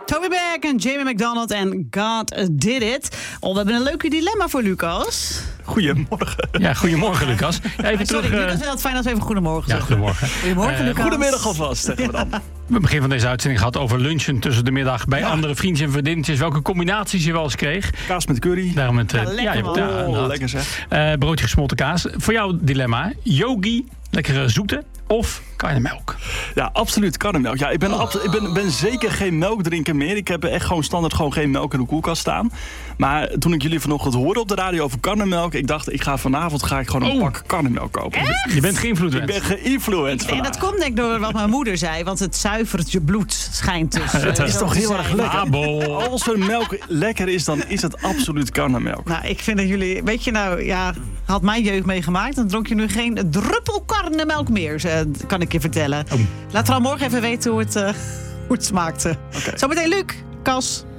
Toby Beck en Jamie McDonald en God Did It. We hebben een leuke dilemma voor Lucas. Goedemorgen. Ja, goedemorgen Lucas. Ja, even Sorry, terug, Lucas, het fijn dat we even goedemorgen zeggen. goedemorgen. Goedemorgen, Lucas. Goedemiddag alvast, zeggen we dan. We hebben het begin van deze uitzending gehad over lunchen tussen de middag bij andere vriendjes en vriendinnetjes. Welke combinaties je wel eens kreeg. Kaas met curry. Daarom het, lekker, man. Lekker zeg. broodje gesmolten kaas. Voor jou dilemma. Yogi, lekkere zoete of karnemelk? Ja, absoluut karnemelk. Ja, ik ben zeker geen melkdrinker meer. Ik heb echt gewoon standaard geen melk in de koelkast staan. Maar toen ik jullie vanochtend hoorde op de radio over karnemelk, ik dacht, vanavond ga ik gewoon een pak karnemelk kopen. Echt? Je bent geïnfluenced. Ik ben geïnfluenced En dat komt denk ik door wat mijn moeder zei, want het zuivert je bloed, schijnt dus. Het is toch heel erg lekker. Abel. Als er melk lekker is, dan is het absoluut karnemelk. Nou, ik vind dat jullie, weet je nou, ja, had mijn jeugd meegemaakt, dan dronk je nu geen druppel karnemelk meer, kan ik je vertellen. Laat vooral morgen even weten hoe het smaakte. Okay. Zometeen Luc, Cas.